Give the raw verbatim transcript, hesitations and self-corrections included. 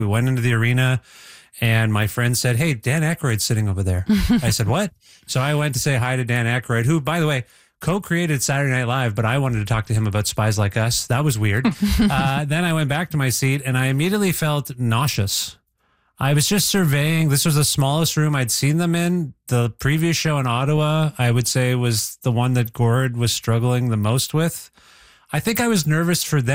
We went into the arena and my friend said, hey, Dan Aykroyd's sitting over there. I said, what? So I went to say hi to Dan Aykroyd, who, by the way, co-created Saturday Night Live, but I wanted to talk to him about Spies Like Us. That was weird. uh, then I went back to my seat and I immediately felt nauseous. I was just surveying. This was the smallest room I'd seen them in. The previous show in Ottawa, I would say, was the one that Gord was struggling the most with. I think I was nervous for them.